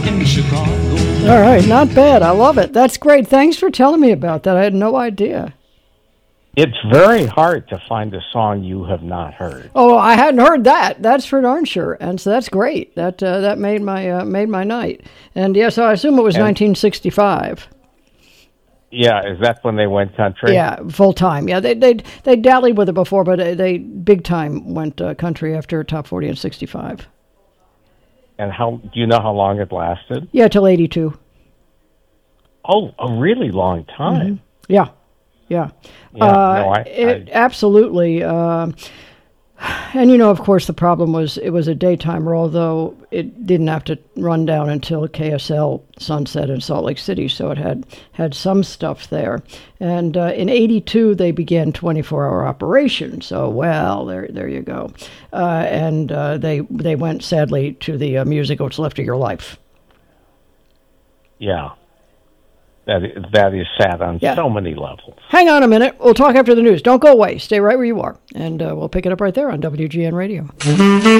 in Chicago. All right, not bad. I love it. That's great. Thanks for telling me about that. I had no idea. It's very hard to find a song you have not heard. Oh, I hadn't heard that. That's for darn sure, and so that's great. That made my night. And yeah, so I assume it was 1965. Yeah, is that when they went country? Yeah, full time. Yeah, they dallied with it before, but they big time went country after Top 40 in 65. And do you know how long it lasted? Yeah, till 82. Oh, a really long time. Mm-hmm. Yeah. Yeah, no, absolutely. And, of course, the problem was it was a daytimer, although it didn't have to run down until KSL sunset in Salt Lake City, so it had some stuff there. And in 82, they began 24-hour operation, so, well, there you go. And they went, sadly, to the music What's Left of Your Life. Yeah. That is sad on so many levels. Hang on a minute. We'll talk after the news. Don't go away. Stay right where you are. And we'll pick it up right there on WGN Radio.